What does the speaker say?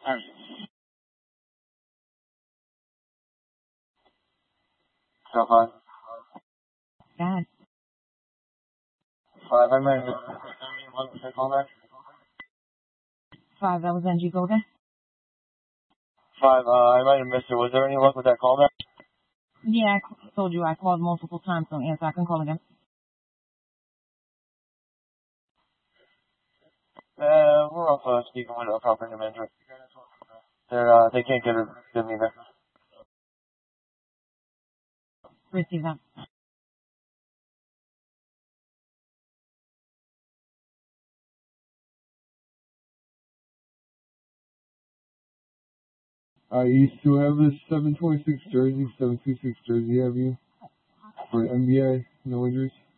So 5. God. 5, I might have missed it. Was there any luck with that callback? 5, that was NG Golden. 5, I might have missed it. Was there any luck with that callback? Yeah, I told you I called multiple times, don't answer. I can call again. We're off speaking with a property manager. They can't get me there. Receive that. You still have this 726 jersey, 726 jersey, have you? For NBA, no injuries?